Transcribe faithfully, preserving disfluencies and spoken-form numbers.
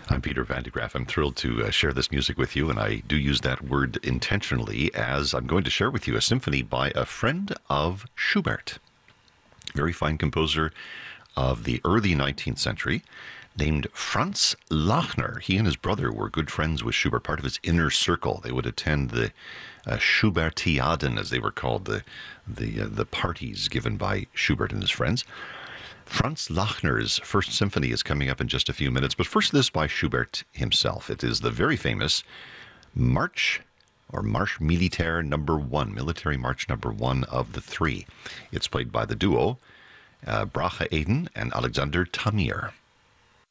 I'm Peter Van de Graaff. I'm thrilled to uh, share this music with you, and I do use that word intentionally, as I'm going to share with you a symphony by a friend of Schubert, very fine composer of the early nineteenth century, named Franz Lachner. He and his brother were good friends with Schubert, part of his inner circle. They would attend the uh, Schubertiaden, as they were called, the the uh, the parties given by Schubert and his friends. Franz Lachner's First Symphony is coming up in just a few minutes, but first this by Schubert himself. It is the very famous March, or Marche Militaire number one, Military March number one of the three. It's played by the duo uh, Brahe Eden and Alexander Tamir.